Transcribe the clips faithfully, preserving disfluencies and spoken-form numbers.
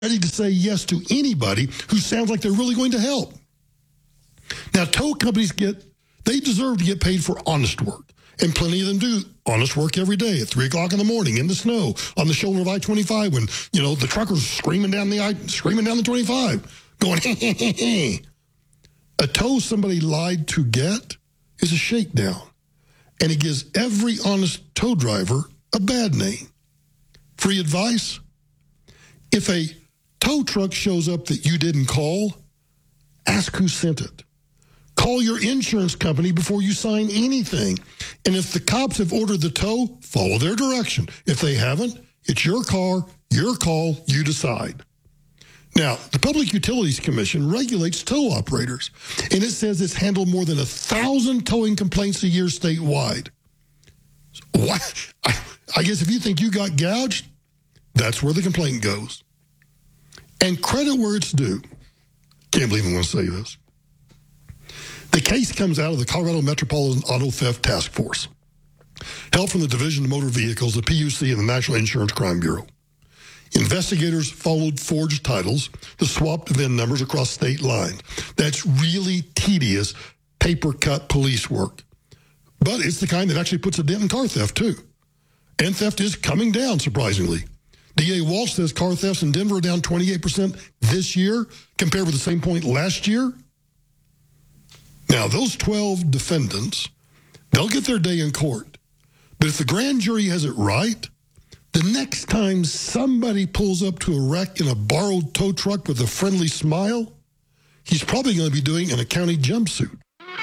ready to say yes to anybody who sounds like they're really going to help. Now, tow companies get, they deserve to get paid for honest work. And plenty of them do honest work every day at three o'clock in the morning in the snow on the shoulder of I twenty-five when, you know, the truckers screaming down the I, screaming down the twenty-five, going, hey, hey, hey, hey. A tow somebody lied to get is a shakedown. And it gives every honest tow driver a bad name. Free advice? If a tow truck shows up that you didn't call, ask who sent it. Call your insurance company before you sign anything. And if the cops have ordered the tow, follow their direction. If they haven't, it's your car, your call, you decide. Now, the Public Utilities Commission regulates tow operators, and it says it's handled more than a thousand towing complaints a year statewide. What? I, I guess if you think you got gouged, that's where the complaint goes. And credit where it's due. Can't believe I'm going to say this. The case comes out of the Colorado Metropolitan Auto Theft Task Force. Help from the Division of Motor Vehicles, the P U C, and the National Insurance Crime Bureau. Investigators followed forged titles to swap V I N numbers across state lines. That's really tedious, paper-cut police work. But it's the kind that actually puts a dent in car theft, too. And theft is coming down, surprisingly. D A Walsh says car thefts in Denver are down twenty-eight percent this year compared with the same point last year. Now, those twelve defendants, they'll get their day in court. But if the grand jury has it right, the next time somebody pulls up to a wreck in a borrowed tow truck with a friendly smile, he's probably going to be doing an a county jumpsuit.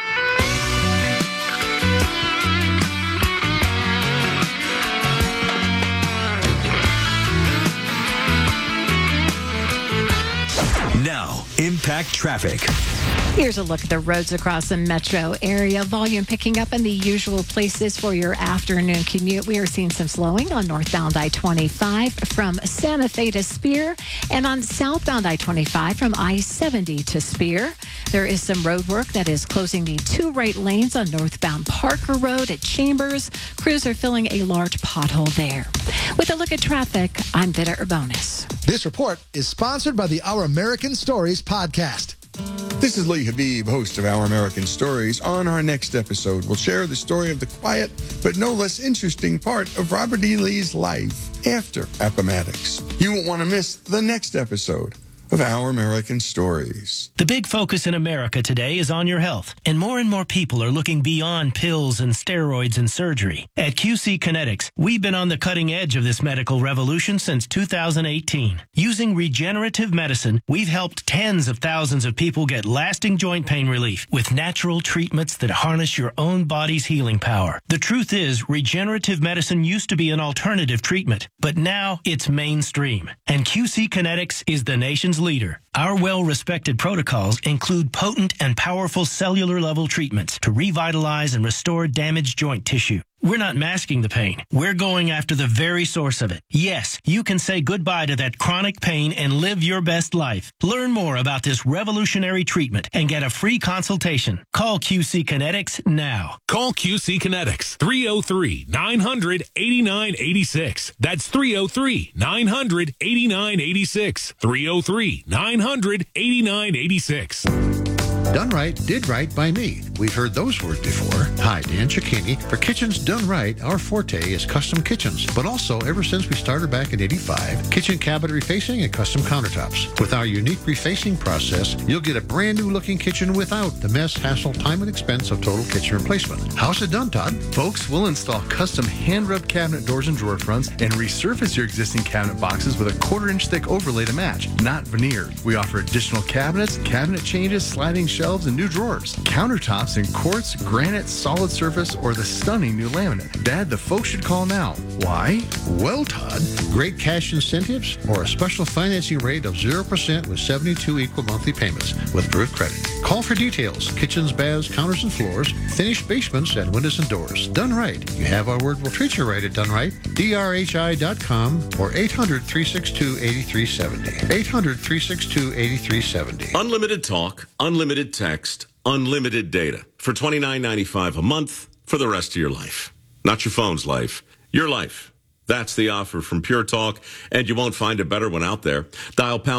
Now, Impact Traffic. Here's a look at the roads across the metro area. Volume picking up in the usual places for your afternoon commute. We are seeing some slowing on northbound I twenty-five from Santa Fe to Spear and on southbound I twenty-five from I seventy to Spear. There is some road work that is closing the two right lanes on northbound Parker Road at Chambers. Crews are filling a large pothole there. With a look at traffic, I'm Vida Urbonis. This report is sponsored by the Our American Stories podcast. This is Lee Habib, host of Our American Stories. On our next episode, we'll share the story of the quiet but no less interesting part of Robert E. Lee's life after Appomattox. You won't want to miss the next episode of Our American Stories. The big focus in America today is on your health, and more and more people are looking beyond pills and steroids and surgery. At Q C Kinetics, we've been on the cutting edge of this medical revolution since two thousand eighteen. Using regenerative medicine, we've helped tens of thousands of people get lasting joint pain relief with natural treatments that harness your own body's healing power. The truth is, regenerative medicine used to be an alternative treatment, but now it's mainstream. And Q C Kinetics is the nation's leader. Our well-respected protocols include potent and powerful cellular-level treatments to revitalize and restore damaged joint tissue. We're not masking the pain. We're going after the very source of it. Yes, you can say goodbye to that chronic pain and live your best life. Learn more about this revolutionary treatment and get a free consultation. Call Q C Kinetics now. Call Q C Kinetics, three oh three, nine hundred, eighty-nine eighty-six. That's three oh three, nine hundred, eighty-nine eighty-six. three oh three, nine hundred, eighty-nine eighty-six. Done right, did right by me. We've heard those words before. Hi, Dan Cicchini. For Kitchens Done Right, our forte is custom kitchens. But also, ever since we started back in eighty-five, kitchen cabinet refacing and custom countertops. With our unique refacing process, you'll get a brand new looking kitchen without the mess, hassle, time, and expense of total kitchen replacement. How's it done, Todd? Folks, we'll install custom hand-rubbed cabinet doors and drawer fronts and resurface your existing cabinet boxes with a quarter-inch thick overlay to match, not veneer. We offer additional cabinets, cabinet changes, sliding shelves, and new drawers. Countertops in quartz, granite, solid surface, or the stunning new laminate. Dad, the folks should call now. Why? Well, Todd, great cash incentives or a special financing rate of zero percent with seventy-two equal monthly payments with approved credit. Call for details. Kitchens, baths, counters, and floors, finished basements, and windows and doors. Done right. You have our word. We'll treat you right at Done Right. D R H I dot com or eight hundred, three six two, eight three seven zero. eight hundred, three six two, eight three seven zero. Unlimited talk, unlimited text, unlimited data for twenty-nine ninety-five a month for the rest of your life. Not your phone's life, your life. That's the offer from Pure Talk, and you won't find a better one out there. Dial pound